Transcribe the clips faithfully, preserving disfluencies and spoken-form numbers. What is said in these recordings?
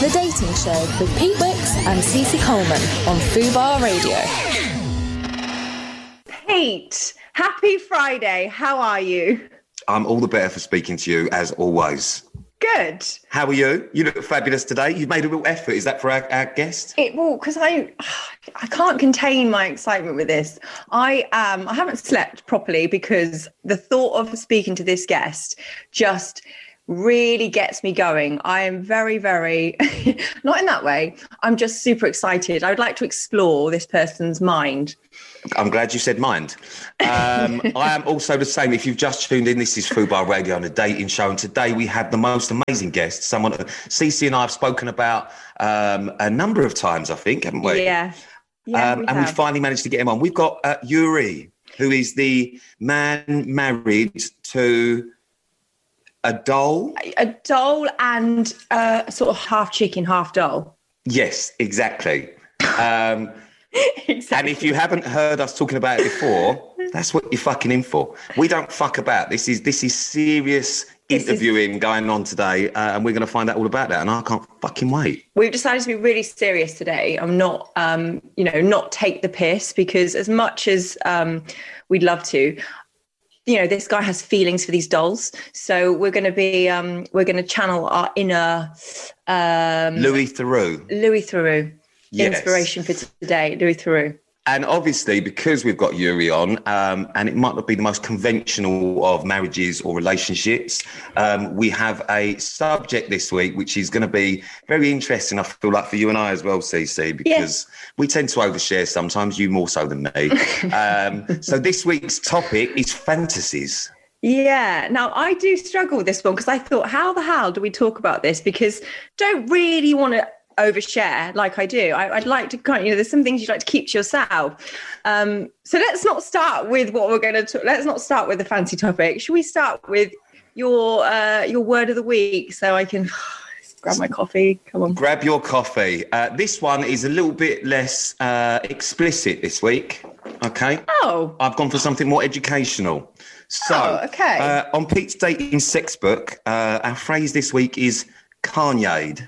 The Dating Show with Pete Wicks and Cece Coleman on Fubar Radio. Pete, happy Friday. How are you? I'm all the better for speaking to you, as always. Good. How are you? You look fabulous today. You've made a real effort. Is that for our, our guest? It will, because I I can't contain my excitement with this. I um I haven't slept properly because the thought of speaking to this guest just really gets me going. I am very, very, not in that way. I'm just super excited. I would like to explore this person's mind. I'm glad you said mind. Um, I am also the same. If you've just tuned in, this is Fubar Radio on a dating show. And today we have the most amazing guest, someone that Cece and I have spoken about um, a number of times, I think, haven't we? Yeah. yeah um, we and have. we finally managed to get him on. We've got uh, Yuri, who is the man married to a doll. A doll and uh, sort of half chicken, half doll. Yes, exactly. Um Exactly. And if you haven't heard us talking about it before, that's what you're fucking in for. We don't fuck about. This is this is serious This interviewing is... going on today, uh, and we're going to find out all about that. And I can't fucking wait. We've decided to be really serious today. I'm not, um, you know, not take the piss, because as much as um, we'd love to, you know, this guy has feelings for these dolls. So we're going to be, um, we're going to channel our inner um, Louis Theroux. Louis Theroux. Yes. Inspiration for today, Louis Theroux. And obviously, because we've got Yuri on, um, and it might not be the most conventional of marriages or relationships, um, we have a subject this week, which is going to be very interesting, I feel like, for you and I as well, Cece, because yes. we tend to overshare sometimes, you more so than me. um, so this week's topic is fantasies. Yeah. Now, I do struggle with this one, because I thought, how the hell do we talk about this? Because don't really want to overshare like I do. I, I'd like to kind of, you know, there's some things you'd like to keep to yourself. Um, so let's not start with what we're going to talk. Let's not start with the fancy topic. Should we start with your uh, your word of the week, so I can grab my coffee? Come on. Grab your coffee. Uh, this one is a little bit less uh, explicit this week. Okay. Oh. I've gone for something more educational. So, oh, okay. uh, on Pete's dating sex book, uh, our phrase this week is Kanye'd.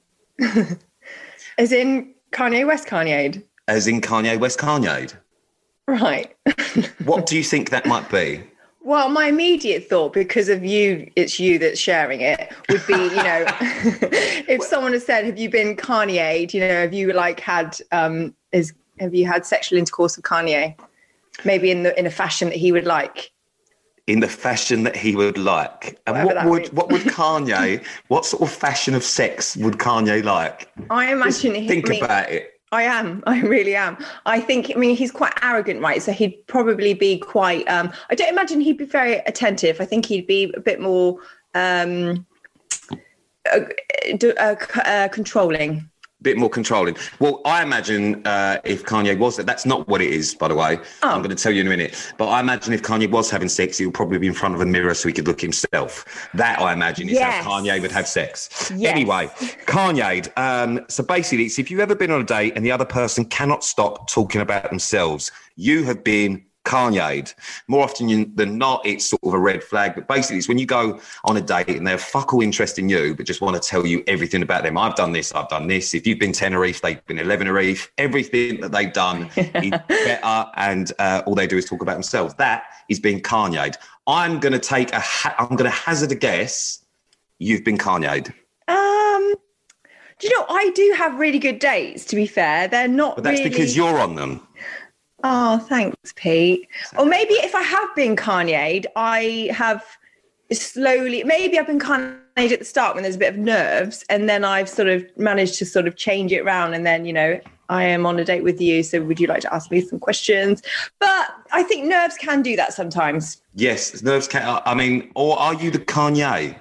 As in Kanye West Kanye'd? As in Kanye West Kanye'd. Right. What do you think that might be? Well, my immediate thought, because of you, it's you that's sharing it, would be, you know, if someone has said, have you been Kanye'd, you know, have you like had, um, is, have you had sexual intercourse with Kanye? Maybe in the in a fashion that he would like. In the fashion that he would like. And Whatever what would means. what would Kanye, what sort of fashion of sex would Kanye like? I imagine Just think he, about it. I am. I really am. I think, I mean, he's quite arrogant, right? So he'd probably be quite, um, I don't imagine he'd be very attentive. I think he'd be a bit more um, uh, uh, uh, controlling. Bit more controlling. Well, I imagine uh, if Kanye was that, that's not what it is, by the way. Oh. I'm going to tell you in a minute. But I imagine if Kanye was having sex, he would probably be in front of a mirror so he could look himself. That, I imagine, is yes. how Kanye would have sex. Yes. Anyway, Kanye. Um, so basically, it's if you've ever been on a date and the other person cannot stop talking about themselves, you have been Kanye'd. More often than not, it's sort of a red flag. But basically, it's when you go on a date and they have fuck all interest in you, but just want to tell you everything about them. I've done this, I've done this. If you've been Tenerife, they've been Elevenerife. Everything that they've done is better, and uh, all they do is talk about themselves. That is being Kanye'd. I'm going to take a. Ha- I'm going to hazard a guess. You've been Kanye'd. Um, do you know, I do have really good dates, to be fair. They're not. But that's really... because you're on them. Oh, thanks, Pete. Or maybe if I have been Kanye'd, I have slowly, maybe I've been Kanye'd at the start when there's a bit of nerves, and then I've sort of managed to sort of change it around, and then, you know, I am on a date with you, so would you like to ask me some questions? But I think nerves can do that sometimes. Yes, nerves can. I mean, or are you the Kanye?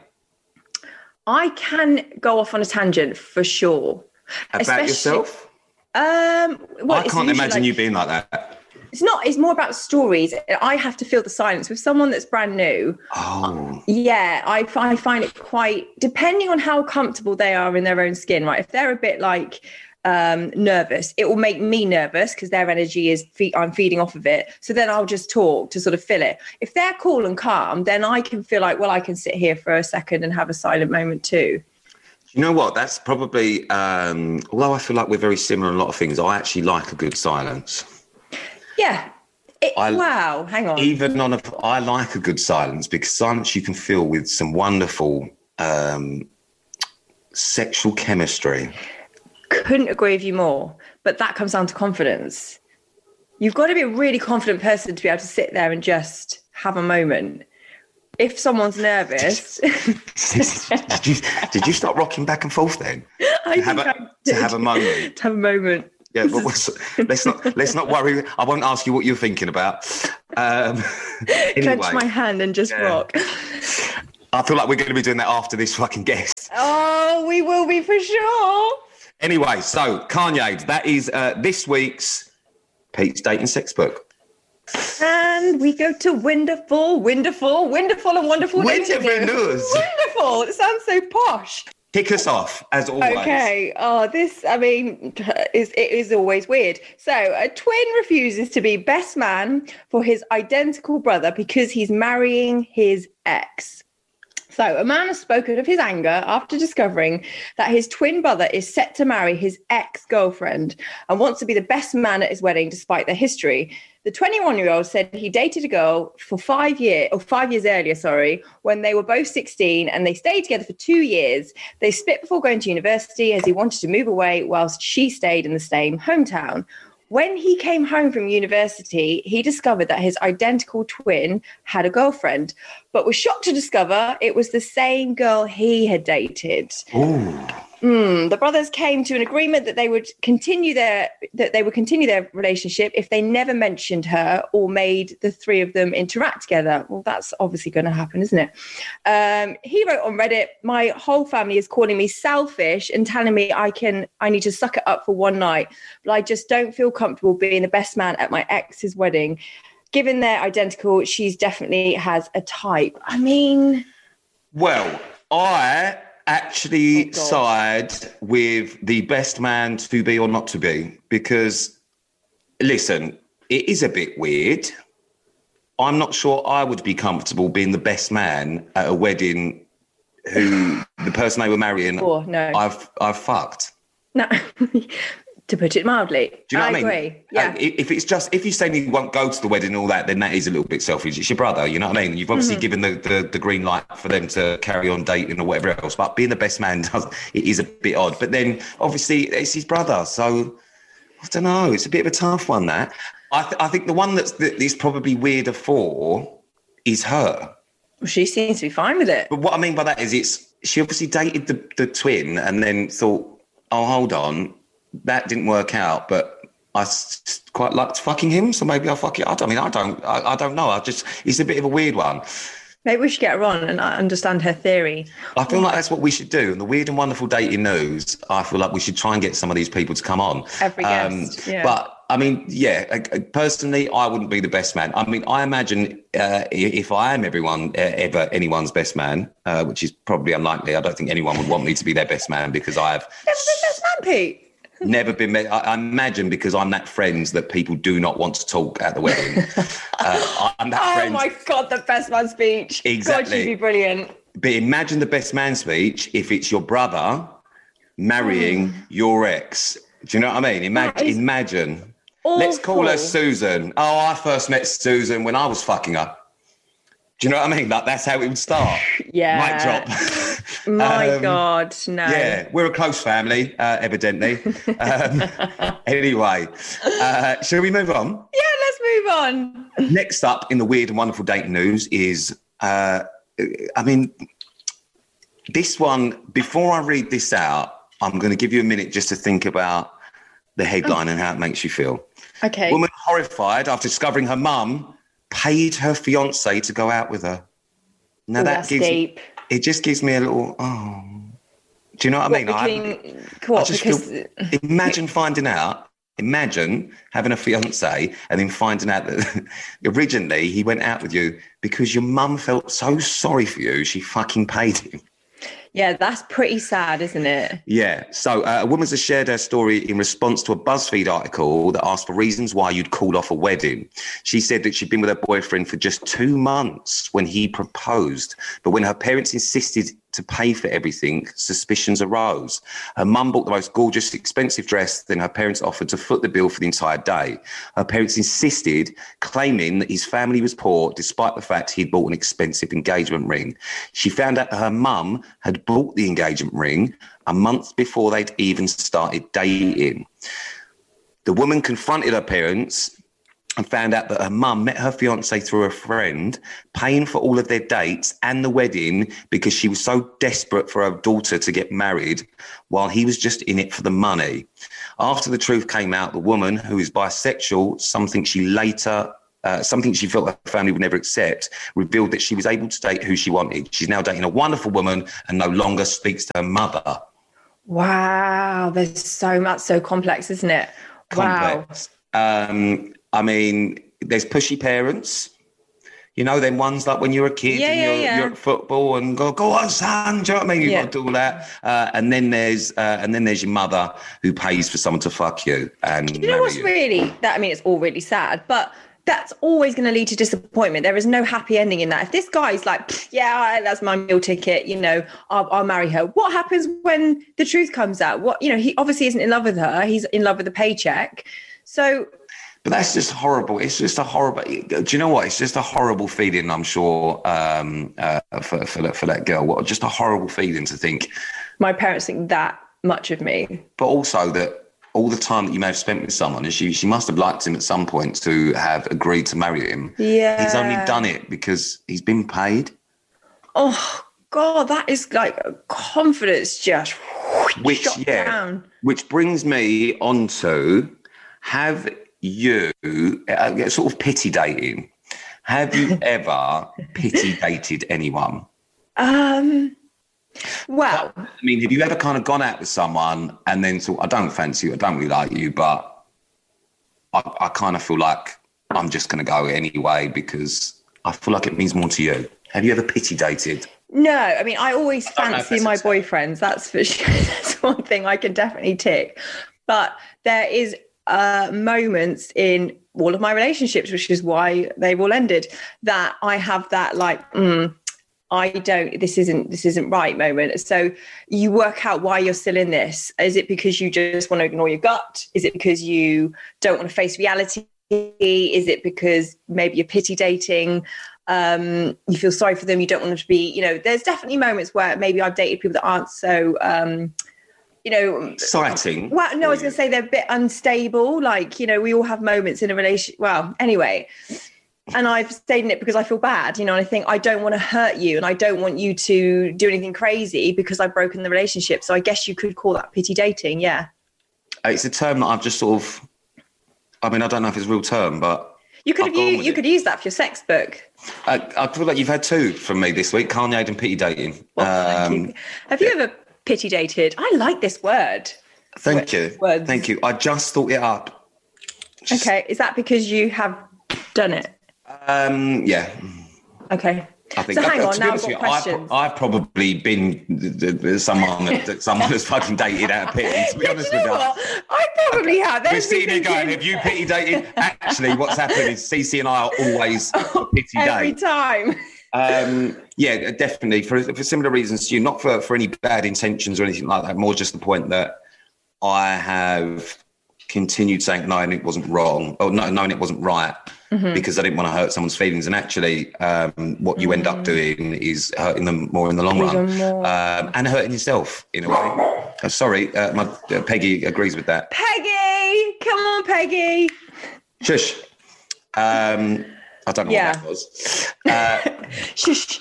I can go off on a tangent for sure. About Especially, yourself? Um, well, I can't imagine like, you being like that. It's not, it's more about stories. I have to feel the silence with someone that's brand new. Oh. Yeah, I, I find it quite, depending on how comfortable they are in their own skin, right? If they're a bit like um, nervous, it will make me nervous because their energy is, fe- I'm feeding off of it. So then I'll just talk to sort of fill it. If they're cool and calm, then I can feel like, well, I can sit here for a second and have a silent moment too. You know what? That's probably, um, although I feel like we're very similar in a lot of things, I actually like a good silence. Yeah. It, I, wow, hang on. Even on a, I like a good silence because silence you can fill with some wonderful um, sexual chemistry. Couldn't agree with you more, but that comes down to confidence. You've got to be a really confident person to be able to sit there and just have a moment. If someone's nervous... did, you, did you start rocking back and forth then? I to, think have a, I did. to have a moment. To have a moment. Yeah, but let's not let's not worry. I won't ask you what you're thinking about. Um, anyway, clench my hand and just yeah. rock. I feel like we're going to be doing that after this fucking guest. Oh, we will be for sure. Anyway, so Kanye, that is uh, this week's Pete's Dating Sex Book. And we go to wonderful, wonderful, wonderful and wonderful. Wonderful news. Wonderful. It sounds so posh. Kick us off, as always. Okay. Oh, this, I mean, is it is always weird. So a twin refuses to be best man for his identical brother because he's marrying his ex. So a man has spoken of his anger after discovering that his twin brother is set to marry his ex-girlfriend and wants to be the best man at his wedding despite their history. The twenty-one-year-old said he dated a girl for five years, or five years earlier, sorry, when they were both sixteen, and they stayed together for two years. They split before going to university as he wanted to move away whilst she stayed in the same hometown. When he came home from university, he discovered that his identical twin had a girlfriend, but was shocked to discover it was the same girl he had dated. Ooh. Mm, the brothers came to an agreement that they would continue their that they would continue their relationship if they never mentioned her or made the three of them interact together. Well, that's obviously going to happen, isn't it? Um, he wrote on Reddit, "My whole family is calling me selfish and telling me I can I need to suck it up for one night, but I just don't feel comfortable being the best man at my ex's wedding. Given they're identical, she's definitely has a type." I mean, well, I. actually oh, side with the best man to be or not to be because, listen, it is a bit weird. I'm not sure I would be comfortable being the best man at a wedding who the person they were marrying, oh, no. I've I've fucked. No. To put it mildly. Do you know I what I mean? agree. Yeah. Uh, if it's just, if you say you won't go to the wedding and all that, then that is a little bit selfish. It's your brother, you know what I mean? You've obviously mm-hmm. given the, the, the green light for them to carry on dating or whatever else, but being the best man does, it is a bit odd. But then obviously it's his brother. So I don't know. It's a bit of a tough one, that. I, th- I think the one that's, that is probably weirder for is her. Well, she seems to be fine with it. But what I mean by that is it's, she obviously dated the, the twin and then thought, oh, hold on. That didn't work out, but I s- quite liked fucking him, so maybe I'll fuck it. I don't I mean, I don't, I, I don't know. I just, it's a bit of a weird one. Maybe we should get her on and understand her theory. I feel like that's what we should do. And the weird and wonderful dating news, I feel like we should try and get some of these people to come on. Every guest, um, yeah. But I mean, yeah, personally, I wouldn't be the best man. I mean, I imagine uh, if I am everyone, uh, ever anyone's best man, uh, which is probably unlikely. I don't think anyone would want me to be their best man because I have never been best man, Pete. Never been met. I, I imagine because I'm that friend that people do not want to talk at the wedding. uh, I'm that oh friend. my God, the best man speech. Exactly. God, she'd be brilliant. But imagine the best man speech if it's your brother marrying mm. your ex. Do you know what I mean? Imagine. Imagine. Awful. Let's call her Susan. Oh, I first met Susan when I was fucking her. Do you know what I mean? Like, that's how it would start. Yeah. Mic drop. My um, God, no. Yeah, we're a close family, uh, evidently. um, anyway, uh, shall we move on? Yeah, let's move on. Next up in the weird and wonderful dating news is, uh, I mean, this one, before I read this out, I'm going to give you a minute just to think about the headline oh. and how it makes you feel. Okay. Woman horrified after discovering her mum paid her fiancé to go out with her. Now Ooh, that that's gives deep. It just gives me a little, oh. Do you know what, what I mean? Between, I, what, I just because... feel, imagine finding out, imagine having a fiancé and then finding out that originally he went out with you because your mum felt so sorry for you, she fucking paid him. Yeah, that's pretty sad, isn't it? Yeah. So uh, a woman has shared her story in response to a BuzzFeed article that asked for reasons why you'd called off a wedding. She said that she'd been with her boyfriend for just two months when he proposed. But when her parents insisted to pay for everything, suspicions arose. Her mum bought the most gorgeous, expensive dress, then her parents offered to foot the bill for the entire day. Her parents insisted, claiming that his family was poor, despite the fact he'd bought an expensive engagement ring. She found out that her mum had bought the engagement ring a month before they'd even started dating. The woman confronted her parents and found out that her mum met her fiancé through a friend, paying for all of their dates and the wedding because she was so desperate for her daughter to get married, while he was just in it for the money. After the truth came out, the woman, who is bisexual, something she later, uh, something she felt her family would never accept, revealed that she was able to date who she wanted. She's now dating a wonderful woman and no longer speaks to her mother. Wow, there's so much, so complex, isn't it? Complex. Wow. Um, I mean, there's pushy parents, you know, then ones like when you're a kid yeah, and yeah, you're, yeah. you're at football and go, go on, son, do you know what I mean? You've Yeah. got to do all that. Uh, and then there's uh, and then there's your mother who pays for someone to fuck you. And You know what's you. really, that? I mean, it's all really sad, but that's always going to lead to disappointment. There is no happy ending in that. If this guy's like, yeah, that's my meal ticket, you know, I'll, I'll marry her. What happens when the truth comes out? What, you know, he obviously isn't in love with her. He's in love with the paycheck. So... But that's just horrible. It's just a horrible. Do you know what? It's just a horrible feeling. I'm sure um, uh, for for that, for that girl. What just a horrible feeling to think. My parents think that much of me. But also that all the time that you may have spent with someone, and she she must have liked him at some point to have agreed to marry him. Yeah. He's only done it because he's been paid. Oh God, that is like confidence just Which shot yeah. down. Which brings me on to have. You uh, sort of pity dating. Have you ever pity dated anyone? Um. Well, I mean, have you ever kind of gone out with someone and then thought, I don't fancy you, I don't really like you, but I, I kind of feel like I'm just going to go anyway because I feel like it means more to you. Have you ever pity dated? no. I mean, I always I don't know if fancy that's my acceptable. boyfriends. That's for sure. That's one thing I can definitely tick. But there is uh, moments in all of my relationships, which is why they've all ended, that I have that like, mm, I don't, this isn't, this isn't right moment. So you work out why you're still in this. Is it because you just want to ignore your gut? Is it because you don't want to face reality? Is it because maybe you're pity dating? Um, you feel sorry for them. You don't want them to be, you know, there's definitely moments where maybe I've dated people that aren't so, um, you know, Exciting. well, no, I was going to say they're a bit unstable. Like, you know, we all have moments in a relation. Well, anyway, and I've stayed in it because I feel bad, you know, and I think I don't want to hurt you and I don't want you to do anything crazy because I've broken the relationship. So I guess you could call that pity dating. Yeah. It's a term that I've just sort of, I mean, I don't know if it's a real term, but You could I've have gone you, with you it. could use that for your sex book. I, I feel like you've had two from me this week, Kanye and pity dating. Well, thank Um, you. Have you ever pity dated? I like this word. Thank you. Words. Thank you. I just thought it up. Just- Okay. Is that because you have done it? Um, yeah. Okay. I think. So hang uh, on, to be now I've honest got with you, I've, questions. I've probably been the, the, the, someone that, that someone has fucking dated out of pity. To be Yeah, honest do you know with you, what? I probably have. we're There's me sitting here going, thinking- "Have you pity dated?" Actually, what's happened is Cece and I are always pity every date. time. Um, yeah, definitely for for similar reasons to you, not for for any bad intentions or anything like that. More just the point that I have continued saying knowing it wasn't wrong, or no, knowing it wasn't right, Mm-hmm. because I didn't want to hurt someone's feelings. And actually, um, what you end up doing is hurting them more in the long run, Even more. um, and hurting yourself in a way. Uh, sorry, uh, my uh, Peggy agrees with that. Peggy, come on, Peggy. Shush. Um, I don't know Yeah. what that was. Uh, Shush.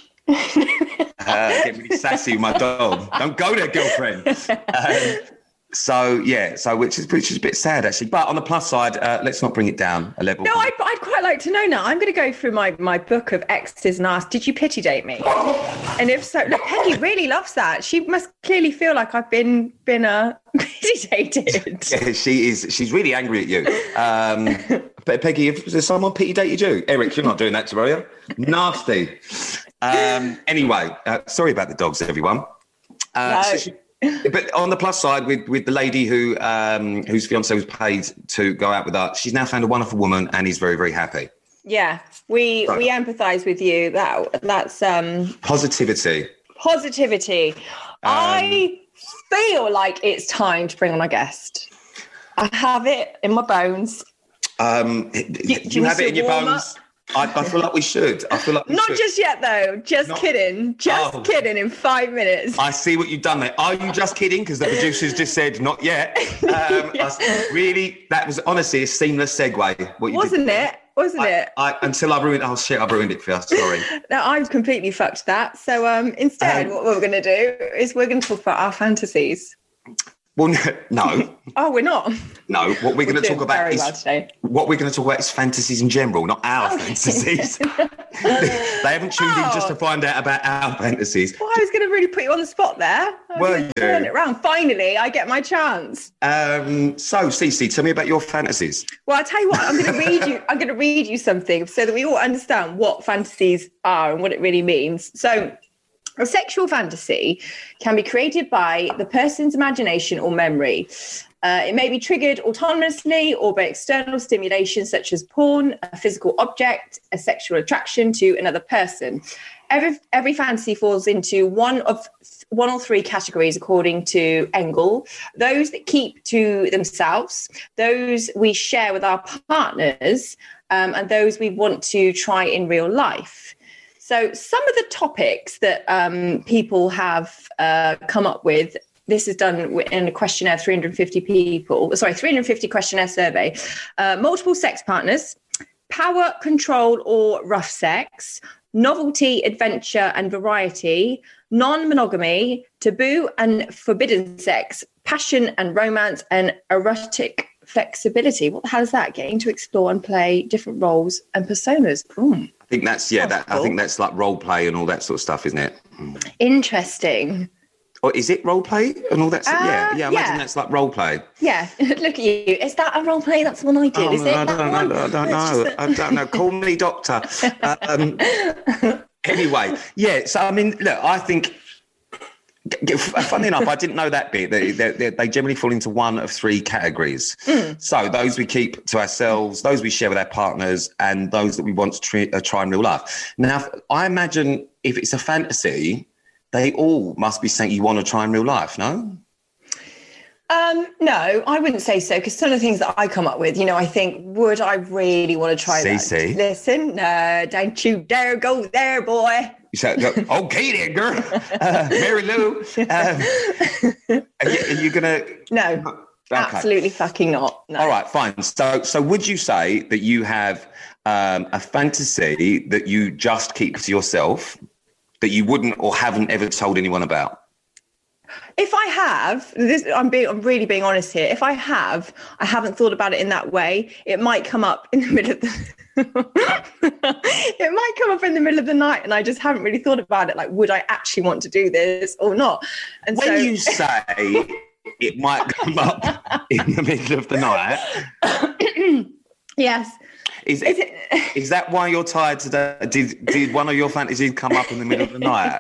uh, get really sassy with my dog. Don't go there, girlfriend. Um, so yeah, so which is which is a bit sad actually. But on the plus side, uh, let's not bring it down a level. No, I'd, I'd quite like to know now. I'm going to go through my, my book of exes and ask, did you pity date me? And if so, look, Peggy really loves that. She must clearly feel like I've been been uh, pity dated. Yeah, she is. She's really angry at you. Um, but Peggy, if there's someone pity dated you, Eric, you're not doing that to her, are you? Nasty. Um, anyway, uh, sorry about the dogs, everyone. Uh, No. so she- but on the plus side, with, with the lady who um, whose fiance was paid to go out with her, she's now found a wonderful woman and is very, very happy. Yeah, we we empathise with you. That that's um Positivity. Positivity. Um, I feel like it's time to bring on our guest. I have it in my bones. Um, do, do you have it in your bones? I, I feel like we should. I feel like we Not should. just yet, though. Just Not, kidding. Just oh. kidding in five minutes. I see what you've done there. Are you just kidding? Because the producers just said, not yet. Um, yeah. I, really, that was honestly a seamless segue. What you Wasn't did. it? Wasn't I, it? I, until I ruined Oh, shit, I ruined it for you. Sorry. No, I've completely fucked that. So um, instead, um, what we're going to do is we're going to talk about our fantasies. Well, no. Oh, we're not. No, what we're, we're going to talk about is well what we're going to talk about is fantasies in general, not our oh. fantasies. They haven't tuned oh. in just to find out about our fantasies. Well, I was going to really put you on the spot there. I Were you? Turn it around. Finally, I get my chance. Um, so, Cece, tell me about your fantasies. Well, I'll tell you what. I'm going to read you. I'm going to read you something so that we all understand what fantasies are and what it really means. So. A sexual fantasy can be created by the person's imagination or memory. Uh, it may be triggered autonomously or by external stimulation, such as porn, a physical object, a sexual attraction to another person. Every every fantasy falls into one of one or three categories, according to Engel. Those that keep to themselves, those we share with our partners, um, and those we want to try in real life. So some of the topics that um, people have uh, come up with, this is done in a questionnaire, three hundred fifty people, sorry, three hundred fifty questionnaire survey, uh, multiple sex partners, power, control or rough sex, novelty, adventure and variety, non-monogamy, taboo and forbidden sex, passion and romance, and erotic flexibility. What the hell is that? Getting to explore and play different roles and personas. Ooh. I think that's, yeah, that, I think that's like role play and all that sort of stuff, isn't it? Interesting. Or is it role play and all that stuff? Uh, yeah, yeah, I imagine yeah. that's like role play. Yeah, look at you. Is that a role play? That's the one I did, oh, is it? I don't, know, I don't know. A... I don't know. Call me doctor. Um, anyway, yeah, so I mean, look, I think, funny enough, I didn't know that bit. They, they, they generally fall into one of three categories. Mm. So those we keep to ourselves, those we share with our partners, and those that we want to try, uh, try in real life. Now, I imagine if it's a fantasy, they all must be something you want to try in real life, no? Um, no, I wouldn't say so, because some of the things that I come up with, you know, I think, would I really want to try C C. that? Listen, no, don't you dare go there, boy. You said, okay then, girl. Uh, Mary Lou. Um, are you, are you going to... No, okay. Absolutely fucking not. No. All right, fine. So so would you say that you have um, a fantasy that you just keep to yourself, that you wouldn't or haven't ever told anyone about? If I have, this, I'm being, I'm really being honest here. If I have, I haven't thought about it in that way. It might come up in the middle of the... it might come up in the middle of the night and I just haven't really thought about it. Like, would I actually want to do this or not? And when so... you say it might come up in the middle of the night. Yes. Is, is, it... is that why you're tired today? Did, did one of your fantasies come up in the middle of the night?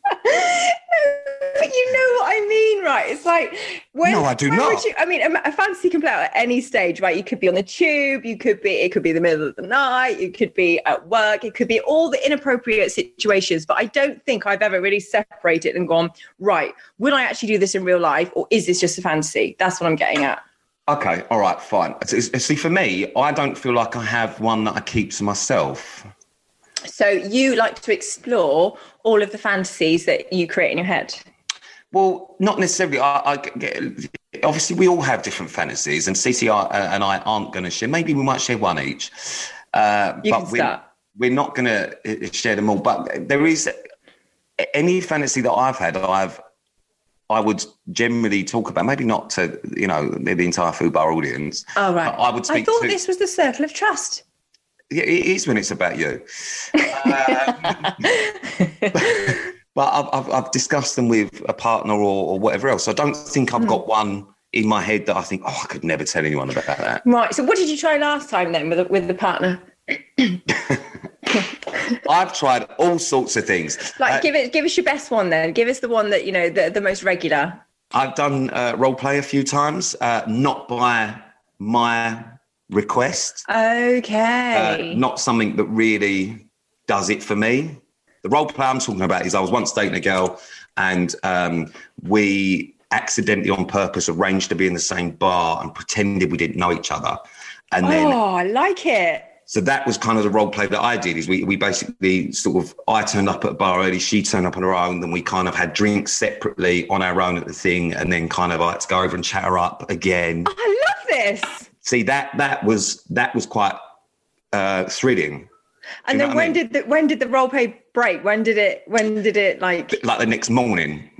But you know what I mean, right? It's like when no, I do when not. Would you, I mean, a, a fantasy can play out at any stage, right? You could be on the tube, you could be, it could be the middle of the night, you could be at work, it could be all the inappropriate situations. But I don't think I've ever really separated and gone, right, would I actually do this in real life, or is this just a fantasy? That's what I'm getting at. Okay, all right, fine. See, for me, I don't feel like I have one that I keep to myself. So you like to explore all of the fantasies that you create in your head? Well, not necessarily. I, I get, obviously, we all have different fantasies, and C C R and I aren't going to share. Maybe we might share one each. Uh, you but can we're, start. We're not going to share them all. But there is any fantasy that I've had, I've I would generally talk about. Maybe not to you know the entire Food Bar audience. Oh right. I would speak I thought to, this was the circle of trust. Yeah, it is when it's about you. um, But I've, I've, I've discussed them with a partner or, or whatever else. I don't think I've mm. got one in my head that I think, oh, I could never tell anyone about that. Right. So what did you try last time then with, with the partner? I've tried all sorts of things. Like, uh, give it, give us your best one then. Give us the one that, you know, the, the most regular. I've done uh, role play a few times, uh, not by my request. Okay. Uh, not something that really does it for me. The role play I'm talking about is I was once dating a girl and um, we accidentally on purpose arranged to be in the same bar and pretended we didn't know each other. And then, oh, I like it. So that was kind of the role play that I did, is we, we basically sort of, I turned up at a bar early, she turned up on her own, then we kind of had drinks separately on our own at the thing, and then kind of I had to go over and chat her up again. Oh, I love this. See, that that was that was quite uh, thrilling. And then when I mean? did the when did the role play break? When did it when did it like like the next morning?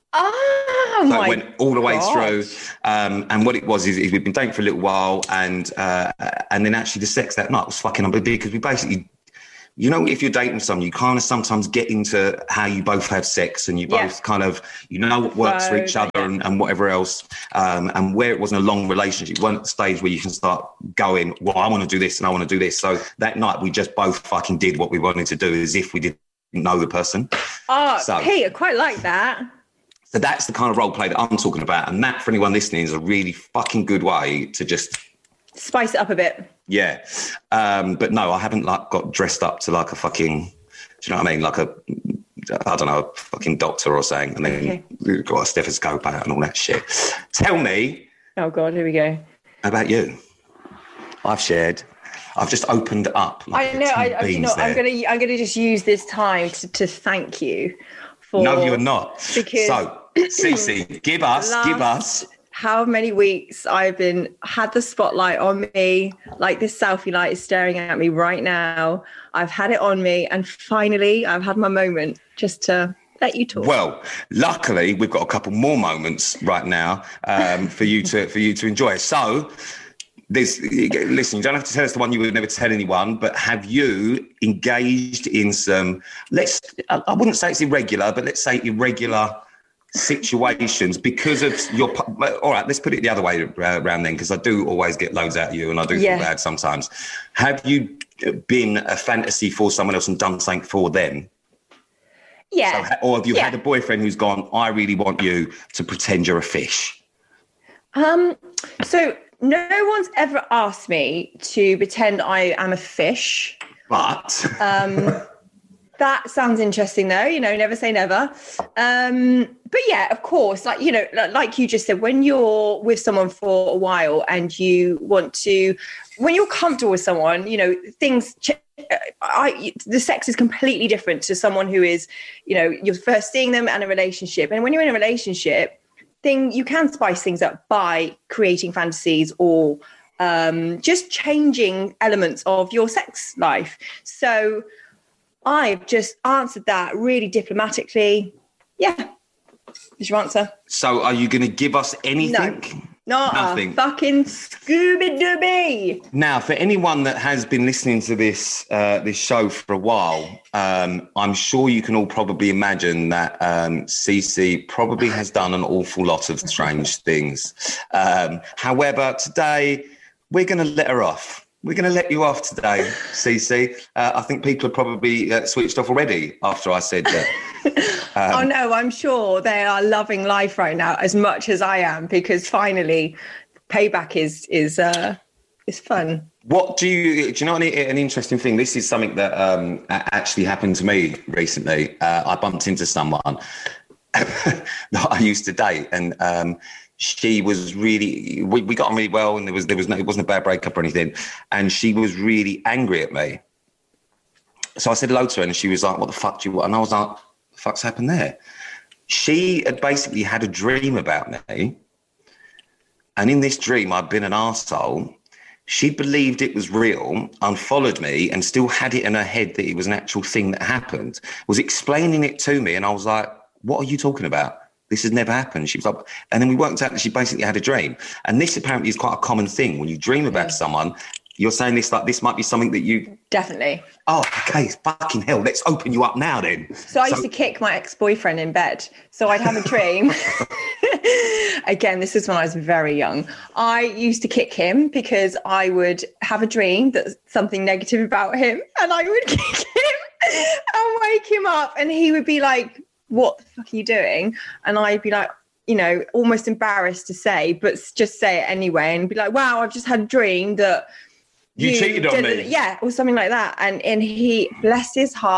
Oh, so my it went all the way God. through. Um, and what it was is, is we'd been dating for a little while, and uh, and then actually the sex that night was fucking unbelievable, because we basically, you know, if you're dating someone, you kind of sometimes get into how you both have sex, and you both yeah. kind of, you know what works for each other and, and whatever else. Um, and where it wasn't a long relationship, you weren't at the stage where you can start going, well, I want to do this and I want to do this. So that night we just both fucking did what we wanted to do, as if we didn't know the person. Oh, so, Pete, I quite like that. So that's the kind of role play that I'm talking about. And that, for anyone listening, is a really fucking good way to just spice it up a bit. Yeah. Um, but no, I haven't like got dressed up to like a fucking, do you know what I mean? Like a, I don't know, a fucking doctor or something. And then okay. got a stethoscope out and all that shit. Tell me. Oh God, here we go. About you. I've shared. I've just opened up. Like I know. I, I, you know I'm going to, I'm going to just use this time to, to thank you. For, no, you're not. Because so, Cece, give us, give us. How many weeks I've been had the spotlight on me, like this selfie light is staring at me right now. I've had it on me, and finally, I've had my moment just to let you talk. Well, luckily, we've got a couple more moments right now um, for you to for you to enjoy. So. There's, listen, you don't have to tell us the one you would never tell anyone, but have you engaged in some, let's, I wouldn't say it's irregular, but let's say irregular situations because of your, all right, let's put it the other way around then, because I do always get loads out of you and I do yeah. feel bad sometimes. Have you been a fantasy for someone else and done something for them? Yeah. So, or have you yeah. had a boyfriend who's gone, I really want you to pretend you're a fish? Um. So... No one's ever asked me to pretend I am a fish. But um, that sounds interesting, though. You know, never say never. Um, but yeah, of course, like, you know, like you just said, when you're with someone for a while and you want to, when you're comfortable with someone, you know, things, ch- I, the sex is completely different to someone who is, you know, you're first seeing them and a relationship. And when you're in a relationship, thing you can spice things up by creating fantasies or um, just changing elements of your sex life. So I've just answered that really diplomatically. Yeah, is your answer. So are you going to give us anything? No. Not Nothing. A fucking Scooby-Dooby. Now, for anyone that has been listening to this uh, this show for a while, um, I'm sure you can all probably imagine that um, Cece probably has done an awful lot of strange things. Um, however, today we're going to let her off. We're going to let you off today, Cece. Uh, I think people are probably uh, switched off already after I said that. Um, oh, no, I'm sure they are loving life right now as much as I am, because finally payback is is uh, is fun. What do you, do you know an, an interesting thing? This is something that um, actually happened to me recently. Uh, I bumped into someone that I used to date, and um, she was really, we, we got on really well, and there was, there was no, it wasn't a bad breakup or anything. And she was really angry at me. So I said hello to her, and she was like, what the fuck do you want? And I was like, what the fuck's happened there? She had basically had a dream about me. And in this dream, I'd been an arsehole. She believed it was real, unfollowed me, and still had it in her head that it was an actual thing that happened, was explaining it to me. And I was like, what are you talking about? This has never happened. She was like, and then we worked out that she basically had a dream. And this apparently is quite a common thing. When you dream about yeah. someone, you're saying this like this might be something that you... Definitely. Oh, okay, fucking hell. Let's open you up now then. So I so... used to kick my ex-boyfriend in bed. So I'd have a dream. Again, this is when I was very young. I used to kick him because I would have a dream that's something negative about him, and I would kick him and wake him up, and he would be like, what the fuck are you doing? And I'd be like, you know, almost embarrassed to say, but just say it anyway, and be like, wow, I've just had a dream that you, you cheated on me. Yeah, or something like that. And and he, bless his heart,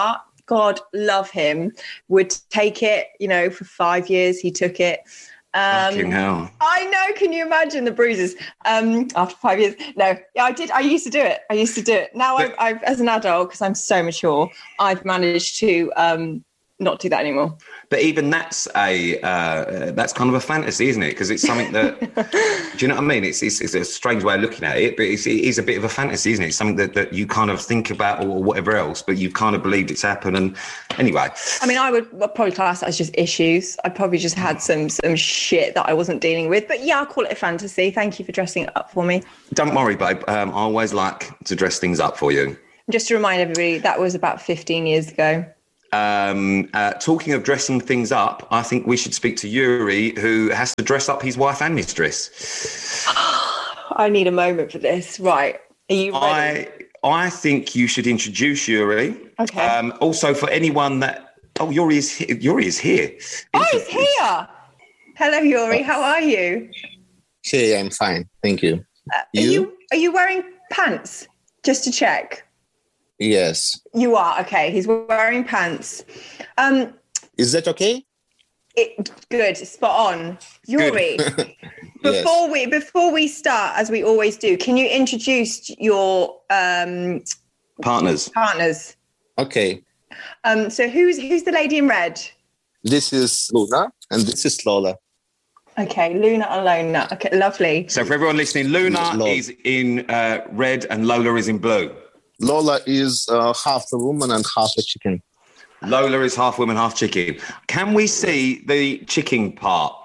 God love him, would take it, you know, for five years he took it. Um, Fucking hell. I know. Can you imagine the bruises um, after five years? No, yeah, I did. I used to do it. I used to do it. Now, I've, I've as an adult, because I'm so mature, I've managed to um, not do that anymore. But even that's a uh, that's kind of a fantasy, isn't it? Because it's something that do you know what I mean? It's, it's it's a strange way of looking at it, but it's, it is a bit of a fantasy, isn't it? It's something that, that you kind of think about or whatever else, but you've kind of believed it's happened. And anyway, I mean, I would probably class that as just issues. I probably just had some some shit that I wasn't dealing with. But yeah, I'll call it a fantasy. Thank you for dressing it up for me. Don't worry, babe. Um, I always like to dress things up for you. Just to remind everybody, that was about fifteen years ago. Um, uh, talking of dressing things up, I think we should speak to Yuri, who has to dress up his wife and mistress. I need a moment for this. Right. Are you ready? I, I think you should introduce Yuri. Okay. Um, also, for anyone that... Oh, Yuri is, he- Yuri is here. Oh, he's here. Hello, Yuri. How are you? Hey, I'm fine. Thank you. Uh, You? Are you are you wearing pants? Just to check. Yes. You are. Okay. He's wearing pants. Um, Is that okay? it, good. Spot on. Yuri, Yes. before we before we start, as we always do, can you introduce your um, Partners. partners? Okay. Um, so who's who's the lady in red? This is Luna and this is Lola. Okay, Luna and Lona. Okay, lovely. So for everyone listening, Luna Lola. is in uh, red and Lola is in blue. Lola is uh, half a woman and half a chicken. Lola is half woman, half chicken. Can we see the chicken part?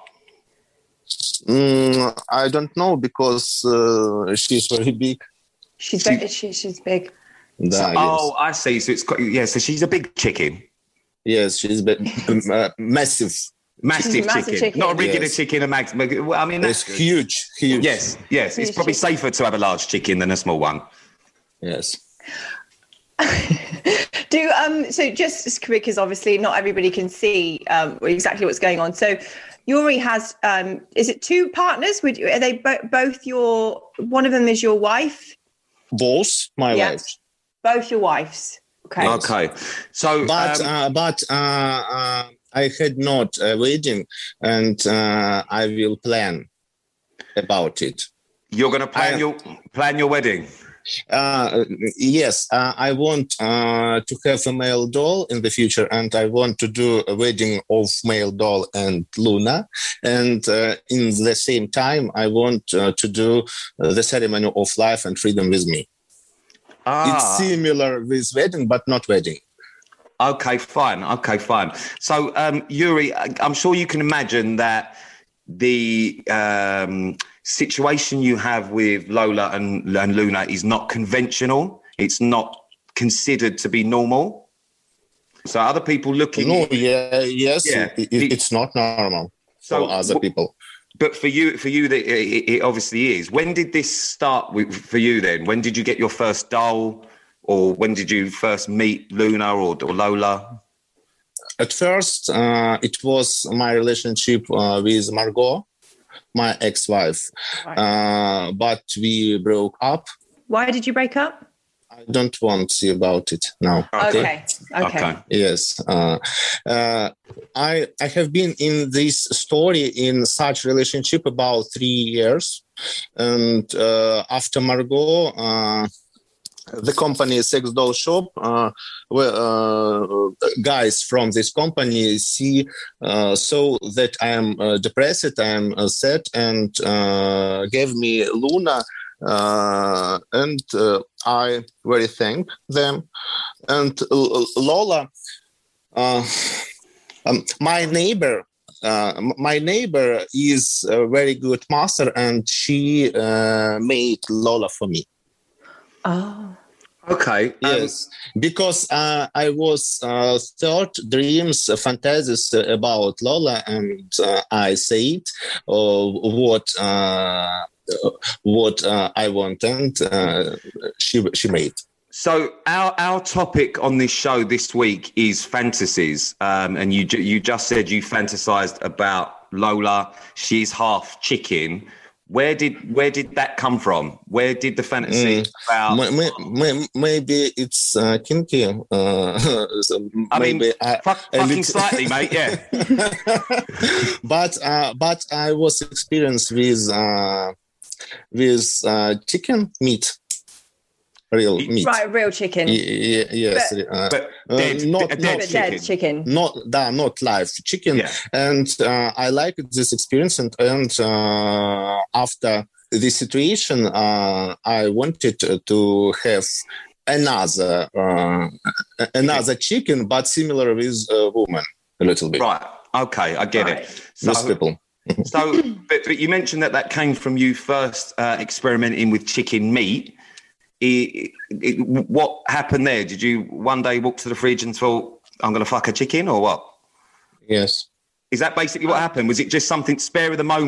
Mm, I don't know because uh, she's very big. She's very, she, she's big. Da, So- yes. oh, I see. So it's got, yeah. So she's a big chicken, Yes, she's be- uh, massive. massive, She's a massive chicken. chicken. not a regular Yes. chicken. A max. Well, I mean, that's It's good. huge, huge. Yes, yes. It's Huge probably chicken. safer to have a large chicken than a small one. Yes. Do um so just because obviously not everybody can see um exactly what's going on. So Yuri has um is it two partners? Would are they bo- both your one of them is your wife? Both my Yeah. wife. Both your wives. Okay. Okay. So, But um, uh, but uh, uh, I had not a wedding, and uh, I will plan about it. you're going to plan I- your plan your wedding. Uh, yes, uh, I want uh, to have a male doll in the future, and I want to do a wedding of male doll and Luna. And uh, in the same time, I want uh, to do uh, the ceremony of life and freedom with me. Ah, It's similar with wedding, but not wedding. okay, fine. Okay, fine. So, um, Yuri, I- I'm sure you can imagine that the um, situation you have with Lola and, and Luna is not conventional. It's not considered to be normal. So other people looking... No, yeah, yes, Yeah. it, it, it's not normal So for other wh- people. But for you, for you, that it, it obviously is. When did this start with, for you then? When did you get your first doll? Or when did you first meet Luna or, or Lola? At first, uh, it was my relationship uh, with Margot, my ex-wife. Right. Uh, but we broke up. Why did you break up? I don't want to see about it now. Okay. Okay. Okay. Yes. Uh, uh, I I have been in this story in such relationship about three years. And uh, after Margot... Uh, the company Sex Doll Shop, uh, where, uh, guys from this company see uh, so that I am uh, depressed, I am uh, sad, and uh, gave me Luna, uh, and uh, I very thank them. And uh, Lola, uh, um, my neighbor, uh, m- my neighbor is a very good master, and she uh, made Lola for me. Oh. Okay. um, Yes, because uh, I was uh, thought dreams, uh, fantasies about Lola, and uh, I said uh, what uh, what uh, I wanted. Uh, she she made. So our our topic on this show this week is fantasies, um, and you ju- you just said you fantasized about Lola. She's half chicken. Where did where did that come from? Where did the fantasy Mm. about? May- may- may- Maybe it's uh, kinky. Uh, so I mean, maybe I- fuck, a fucking little- slightly, mate. Yeah. but uh, but I was experienced with uh, with uh, chicken meat, real meat. Right, real chicken. Y- y- yes, But- uh, But uh, dead, not- a dead not- But chicken. dead chicken. not da, not live chicken. Yeah. And uh, I liked this experience. And, and uh, after this situation, uh, I wanted to have another uh, another chicken, but similar with a woman a little bit. Right. Okay, I get Right. it. With So, people. so but, but you mentioned that that came from you first uh, experimenting with chicken meat. It, it, what happened there? Did you one day walk to the fridge and thought, I'm going to fuck a chicken, or what? Yes. Is that basically what happened? Was it just something spare of the moment?